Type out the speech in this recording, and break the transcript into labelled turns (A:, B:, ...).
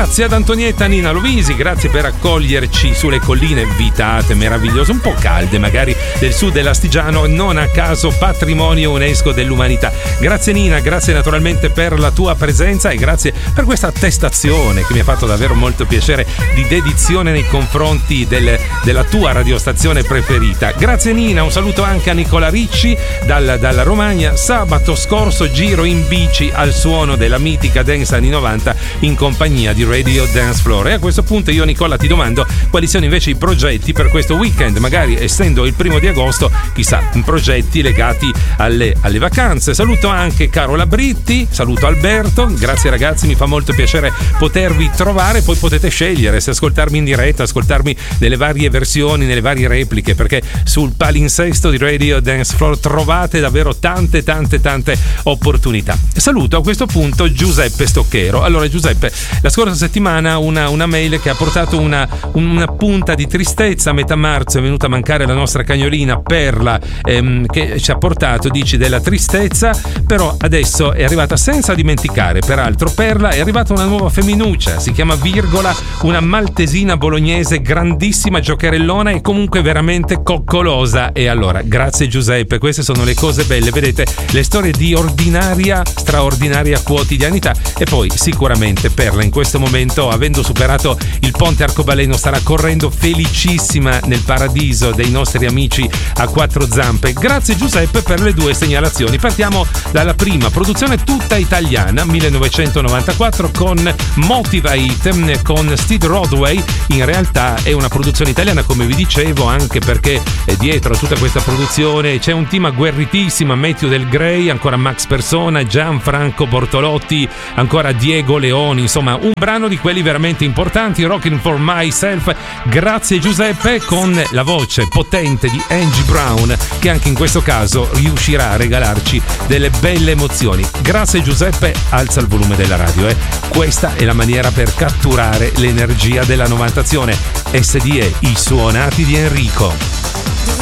A: Grazie ad Antonietta Nina Lovisi, grazie per accoglierci sulle colline vitate, meravigliose, un po' calde magari, del sud dell'Astigiano, non a caso patrimonio UNESCO dell'umanità. Grazie Nina, grazie naturalmente per la tua presenza e grazie per questa attestazione che mi ha fatto davvero molto piacere, di dedizione nei confronti della tua radiostazione preferita. Grazie Nina, un saluto anche a Nicola Ricci dalla Romagna. Sabato scorso giro in bici al suono della mitica dance anni 90 in compagnia di Radio Dance Floor. E a questo punto io Nicola ti domando quali sono invece i progetti per questo weekend, magari essendo il 1 di agosto, chissà, progetti legati alle vacanze. Saluto anche Carola Britti, saluto Alberto, grazie ragazzi, mi fa molto piacere potervi trovare. Poi potete scegliere se ascoltarmi in diretta, ascoltarmi nelle varie versioni, nelle varie repliche, perché sul palinsesto di Radio Dance Floor trovate davvero tante opportunità. Saluto a questo punto Giuseppe Stocchero. Allora Giuseppe, la scorsa settimana una mail che ha portato una punta di tristezza. A metà marzo è venuta a mancare la nostra cagnolina Perla, che ci ha portato, dici, della tristezza, però adesso è arrivata, senza dimenticare peraltro, Perla, è arrivata una nuova femminuccia, si chiama Virgola, una maltesina bolognese, grandissima giocherellona e comunque veramente coccolosa. E allora grazie Giuseppe, queste sono le cose belle, vedete, le storie di ordinaria, straordinaria quotidianità. E poi sicuramente Perla in questo momento, avendo superato il ponte arcobaleno, starà correndo felicissima nel paradiso dei nostri amici a quattro zampe. Grazie Giuseppe per le due segnalazioni. Partiamo dalla prima, produzione tutta italiana, 1994, con Motivate, con Steve Rodway. In realtà è una produzione italiana, come vi dicevo, anche perché dietro a tutta questa produzione c'è un team agguerritissimo: Matthew Del Grey, ancora Max Persona, Gianfranco Bortolotti, ancora Diego Leoni, insomma un brano di quelli veramente importanti. Rocking for Myself. Grazie Giuseppe, con la voce potente di Angie Brown, che anche in questo caso riuscirà a regalarci delle belle emozioni. Grazie Giuseppe, alza il volume della radio, questa è la maniera per catturare l'energia della novantazione. SDE, i suonati di Enrico.